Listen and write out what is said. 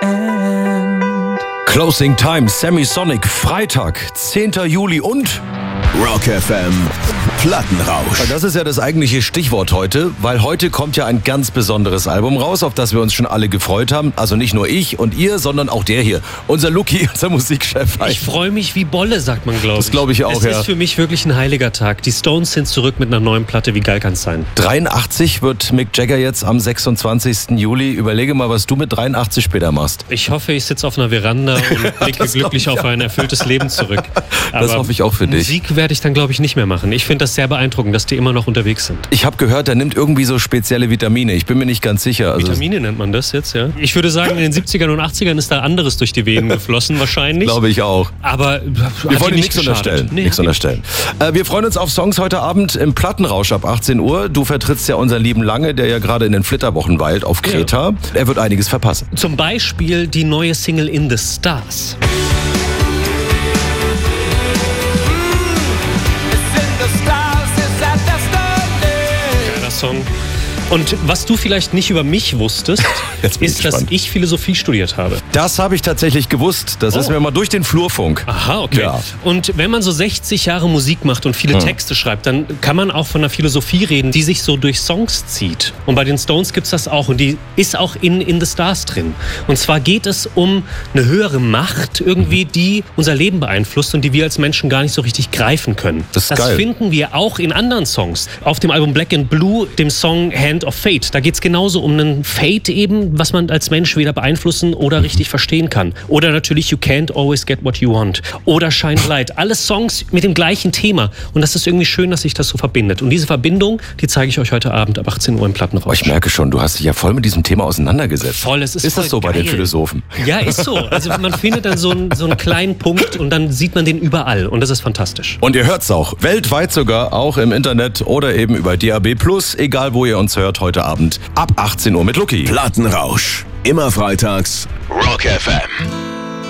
end. Closing Time, Semisonic, Freitag, 10. Juli und Rock FM Plattenrausch. Das ist ja das eigentliche Stichwort heute, weil heute kommt ja ein ganz besonderes Album raus, auf das wir uns schon alle gefreut haben. Also nicht nur ich und ihr, sondern auch der hier, unser Luki, unser Musikchef. Ich freue mich wie Bolle, sagt man, glaube ich. Das glaube ich auch, Es ist für mich wirklich ein heiliger Tag. Die Stones sind zurück mit einer neuen Platte, wie geil kann es sein? 83 wird Mick Jagger jetzt am 26. Juli. Überlege mal, was du mit 83 später machst. Ich hoffe, ich sitze auf einer Veranda und blicke glücklich auf ein erfülltes Leben zurück. Das hoffe ich auch für dich. Musik werde ich dann, glaube ich, nicht mehr machen. Ich finde das sehr beeindruckend, dass die immer noch unterwegs sind. Ich habe gehört, er nimmt irgendwie so spezielle Vitamine. Ich bin mir nicht ganz sicher. Vitamine nennt man das jetzt, ja? Ich würde sagen, in den 70ern und 80ern ist da anderes durch die Venen geflossen, wahrscheinlich. Glaube ich auch. Aber wir wollen ihm nichts unterstellen. Wir freuen uns auf Songs heute Abend im Plattenrausch ab 18 Uhr. Du vertrittst ja unseren lieben Lange, der ja gerade in den Flitterwochen weilt auf Kreta. Ja. Er wird einiges verpassen. Zum Beispiel die neue Single In the Stars. Song. Und was du vielleicht nicht über mich wusstest, ist, dass ich Philosophie studiert habe. Das habe ich tatsächlich gewusst. Das ist mir mal durch den Flurfunk. Aha, okay. Ja. Und wenn man so 60 Jahre Musik macht und viele Texte schreibt, dann kann man auch von einer Philosophie reden, die sich so durch Songs zieht. Und bei den Stones gibt es das auch. Und die ist auch in The Stars drin. Und zwar geht es um eine höhere Macht irgendwie, die unser Leben beeinflusst und die wir als Menschen gar nicht so richtig greifen können. Das finden wir auch in anderen Songs. Auf dem Album Black and Blue, dem Song Hand of Fate. Da geht es genauso um einen Fate eben, was man als Mensch weder beeinflussen oder richtig verstehen kann. Oder natürlich You Can't Always Get What You Want. Oder Shine Light. Alle Songs mit dem gleichen Thema. Und das ist irgendwie schön, dass sich das so verbindet. Und diese Verbindung, die zeige ich euch heute Abend ab 18 Uhr im Plattenrausch. Ich merke schon, du hast dich ja voll mit diesem Thema auseinandergesetzt. Voll, es ist voll das so geil. Bei den Philosophen? Ja, ist so. Also man findet dann so einen kleinen Punkt und dann sieht man den überall. Und das ist fantastisch. Und ihr hört's auch. Weltweit sogar, auch im Internet oder eben über DAB+, egal wo ihr uns hört, heute Abend ab 18 Uhr mit Luki. Plattenrausch. Immer freitags. Rock FM.